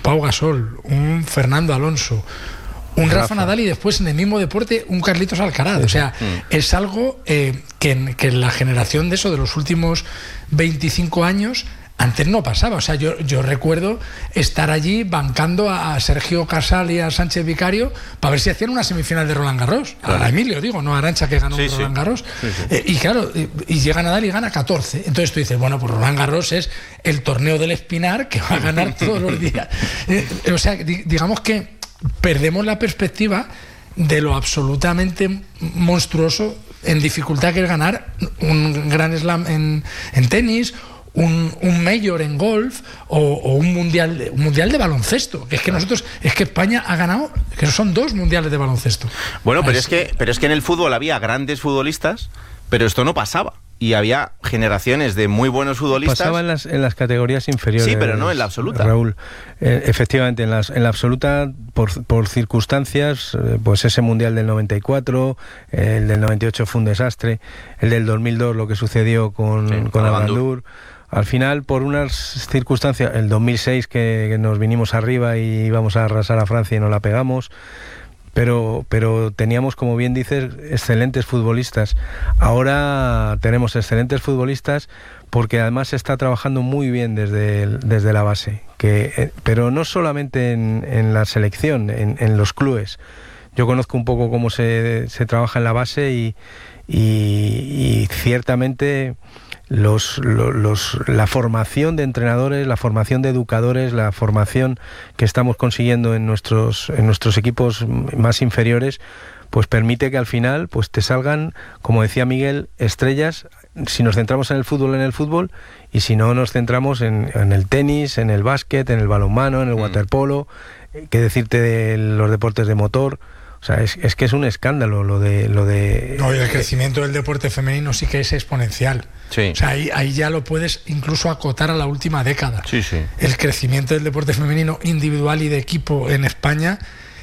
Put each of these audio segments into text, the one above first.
Pau Gasol, un Fernando Alonso, un Rafa Nadal y después en el mismo deporte un Carlitos Alcaraz. O sea, es algo que en la generación de eso, de los últimos 25 años, antes no pasaba. O sea, yo recuerdo estar allí bancando a Sergio Casal y a Sánchez Vicario para ver si hacían una semifinal de Roland Garros. Claro. A Emilio, digo, no a Arantxa, que ganó Roland Garros. Y claro, y llega Nadal y gana 14. Entonces tú dices, bueno, pues Roland Garros es el torneo del Espinar que va a ganar todos los días. O sea, digamos que perdemos la perspectiva de lo absolutamente monstruoso en dificultad que es ganar un Grand Slam en tenis, un Major en golf o un mundial de baloncesto, que es que que España ha ganado, que son 2 mundiales de baloncesto. Bueno, pero es que en el fútbol había grandes futbolistas, pero esto no pasaba. Y había generaciones de muy buenos futbolistas. Pasaba en las categorías inferiores. Sí, pero no en la absoluta. Raúl, efectivamente, en la absoluta, por circunstancias, pues ese Mundial del 94, el del 98 fue un desastre, el del 2002, lo que sucedió con Abandur. Al final, por unas circunstancias, el 2006 que nos vinimos arriba y íbamos a arrasar a Francia y no la pegamos, pero teníamos, como bien dices, excelentes futbolistas. Ahora tenemos excelentes futbolistas porque además se está trabajando muy bien desde la base, pero no solamente en la selección, en los clubes. Yo conozco un poco cómo se trabaja en la base y ciertamente la formación de entrenadores, la formación de educadores, la formación que estamos consiguiendo en nuestros equipos más inferiores, pues permite que al final pues te salgan, como decía Miguel, estrellas. Si nos centramos en el fútbol, y si no nos centramos en el tenis, en el básquet, en el balonmano, en el waterpolo, qué decirte de los deportes de motor. O sea, es que es un escándalo lo de... No, y el crecimiento del deporte femenino sí que es exponencial. Sí. O sea, ahí ya lo puedes incluso acotar a la última década. Sí. El crecimiento del deporte femenino individual y de equipo en España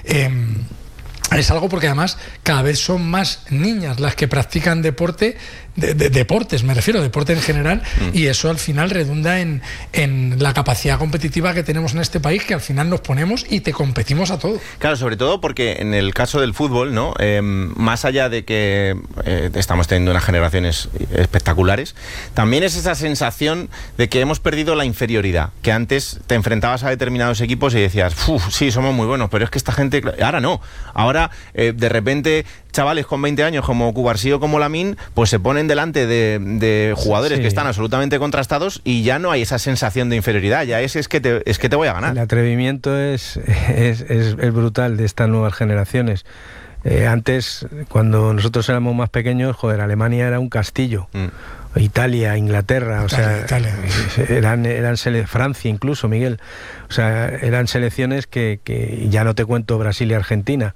es algo porque además cada vez son más niñas las que practican deporte, deportes, me refiero, deporte en general, y eso al final redunda en la capacidad competitiva que tenemos en este país, que al final nos ponemos y te competimos a todo. Claro, sobre todo porque en el caso del fútbol, ¿no? Más allá de que estamos teniendo unas generaciones espectaculares, también es esa sensación de que hemos perdido la inferioridad, que antes te enfrentabas a determinados equipos y decías, sí, somos muy buenos, pero es que esta gente... Ahora no, ahora de repente chavales con 20 años como Cubarsí o como Lamine, pues se ponen delante de jugadores que están absolutamente contrastados y ya no hay esa sensación de inferioridad, ya es que te voy a ganar. El atrevimiento es brutal de estas nuevas generaciones. Antes, cuando nosotros éramos más pequeños, Alemania era un castillo. Italia, Inglaterra, Italia. Eran Francia incluso, Miguel. O sea, eran selecciones que ya no te cuento Brasil y Argentina.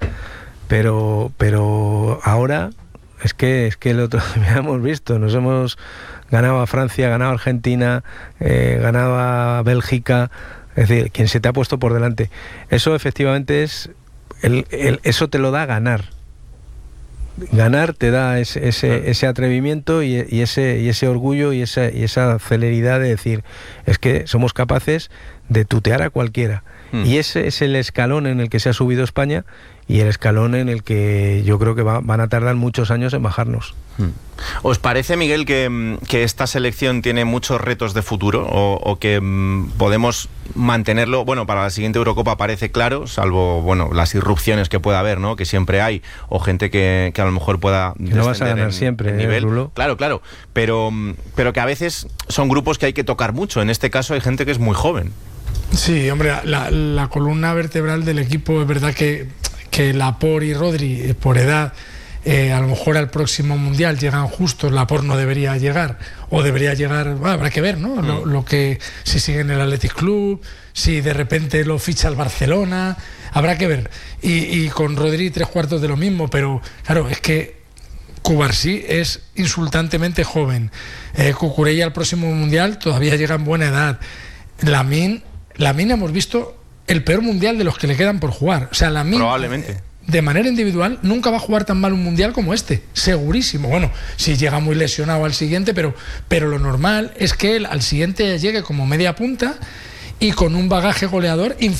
Pero ahora es que el otro día hemos visto, nos hemos ganado a Francia, ganado a Argentina, ganado a Bélgica, es decir, quien se te ha puesto por delante. Eso efectivamente es eso te lo da ganar. Ganar te da ese atrevimiento y ese orgullo y esa celeridad de decir, es que somos capaces de tutear a cualquiera. Y ese es el escalón en el que se ha subido España y el escalón en el que yo creo que van a tardar muchos años en bajarnos. ¿Os parece, Miguel, que esta selección tiene muchos retos de futuro o que podemos mantenerlo? Bueno, para la siguiente Eurocopa parece claro, salvo las irrupciones que pueda haber, ¿no? Que siempre hay, o gente que a lo mejor pueda descender. No vas a ganar siempre, nivel. Rulo. Claro, pero que a veces son grupos que hay que tocar mucho. En este caso hay gente que es muy joven. Sí, hombre, la columna vertebral del equipo es verdad que Laporte y Rodri, por edad, a lo mejor al próximo Mundial llegan justos. Laporte no debería llegar, o debería llegar, habrá que ver, ¿no? Lo que, si sigue en el Athletic Club, si de repente lo ficha el Barcelona, habrá que ver. Y con Rodri 3/4 de lo mismo, pero claro, es que Cubarsí es insultantemente joven. Cucurella al próximo Mundial todavía llega en buena edad. Lamine hemos visto el peor Mundial de los que le quedan por jugar. O sea, Lamine, probablemente, de manera individual, nunca va a jugar tan mal un Mundial como este, segurísimo. Bueno, si llega muy lesionado al siguiente, pero lo normal es que él al siguiente llegue como media punta y con un bagaje goleador